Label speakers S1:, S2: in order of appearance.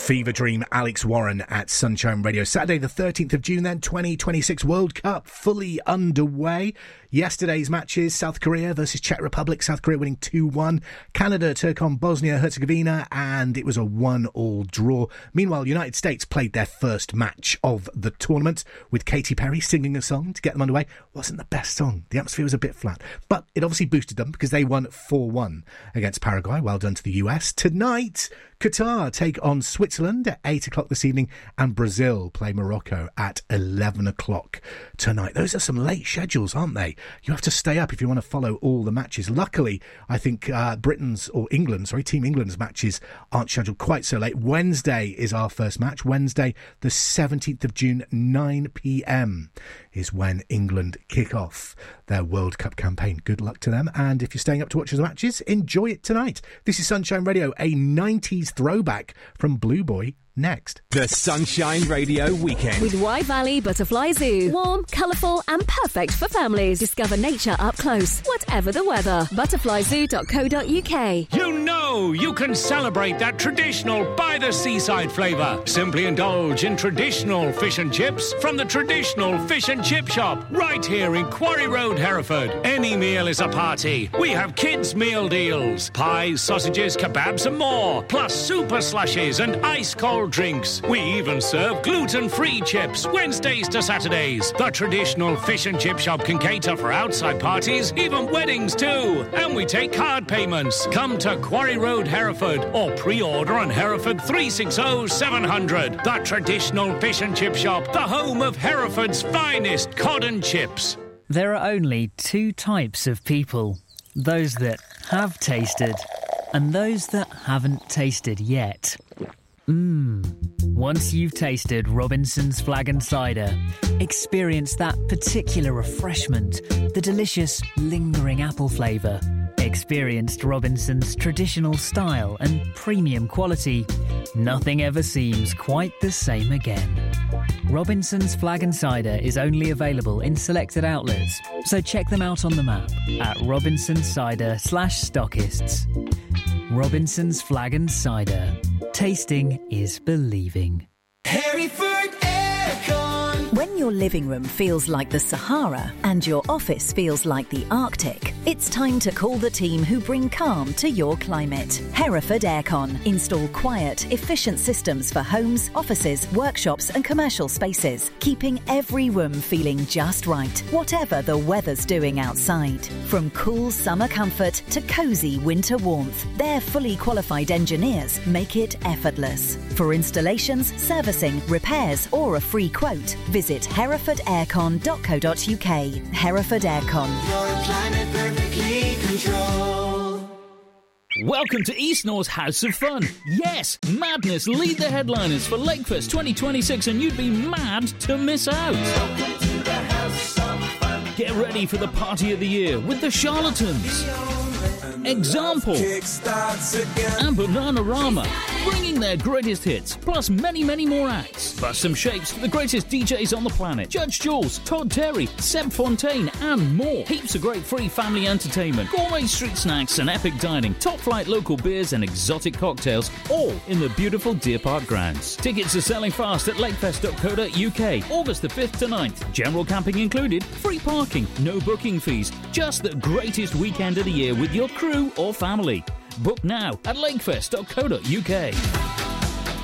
S1: Fever Dream, Alex Warren at Sunshine Radio. Saturday the 13th of June then, 2026 World Cup fully underway. Yesterday's matches, South Korea versus Czech Republic, South Korea winning 2-1. Canada took on Bosnia-Herzegovina and it was a 1-1 draw. Meanwhile, United States played their first match of the tournament with Katy Perry singing a song to get them underway. Wasn't the best song. The atmosphere was a bit flat, but it obviously boosted them because they won 4-1 against Paraguay. Well done to the US. Tonight, Qatar take on Switzerland at 8 o'clock this evening and Brazil play Morocco at 11 o'clock tonight. Those are some late schedules, aren't they? You have to stay up if you want to follow all the matches. Luckily, I think Team England's matches aren't scheduled quite so late. Wednesday is our first match. Wednesday, the 17th of June, 9 p.m. is when England kick off their World Cup campaign. Good luck to them. And if you're staying up to watch the matches, enjoy it tonight. This is Sunshine Radio, a 90s throwback from Blue Boy. Next.
S2: The Sunshine Radio Weekend.
S3: With Wye Valley Butterfly Zoo. Warm, colourful and perfect for families. Discover nature up close, whatever the weather. Butterflyzoo.co.uk.
S4: You know you can celebrate that traditional by-the-seaside flavour. Simply indulge in traditional fish and chips from the traditional fish and chip shop right here in Quarry Road, Hereford. Any meal is a party. We have kids' meal deals. Pies, sausages, kebabs and more. Plus super slushes and ice-cold drinks. We even serve gluten-free chips Wednesdays to Saturdays. The traditional fish and chip shop can cater for outside parties, even weddings too. And we take card payments. Come to Quarry Road, Hereford, or pre-order on Hereford 360 700. The traditional fish and chip shop, the home of Hereford's finest cod and chips.
S5: There are only two types of people. Those that have tasted and those that haven't tasted yet. Once you've tasted Robinson's Flag and Cider, experience that particular refreshment, the delicious, lingering apple flavour. Experienced Robinson's traditional style and premium quality. Nothing ever seems quite the same again. Robinson's Flag and Cider is only available in selected outlets, so check them out on the map at robinsoncider/stockists. Robinson's Flag and Cider. Tasting is believing.
S6: Hereford Aircon.
S7: When your living room feels like the Sahara and your office feels like the Arctic, it's time to call the team who bring calm to your climate. Hereford Aircon. Install quiet, efficient systems for homes, offices, workshops and commercial spaces, keeping every room feeling just right, whatever the weather's doing outside. From cool summer comfort to cosy winter warmth, their fully qualified engineers make it effortless. For installations, servicing, repairs or a free quote, visit herefordaircon.co.uk. Hereford Aircon.
S6: Your climate perfectly controlled.
S8: Welcome to East North's House of Fun. Yes, Madness lead the headliners for Lakefest 2026 and you'd be mad to miss out.
S6: Welcome to the House of Fun.
S8: Get ready for the party of the year with the Charlatans, Example, and Bananarama, bringing their greatest hits, plus many, many more acts. Plus some shapes for the greatest DJs on the planet. Judge Jules, Todd Terry, Seb Fontaine, and more. Heaps of great free family entertainment, gourmet street snacks and epic dining, top flight local beers and exotic cocktails, all in the beautiful Deer Park grounds. Tickets are selling fast at lakefest.co.uk, August the 5th to 9th. General camping included, free parking, no booking fees. Just the greatest weekend of the year with your crew or family. Book now at lakefest.co.uk.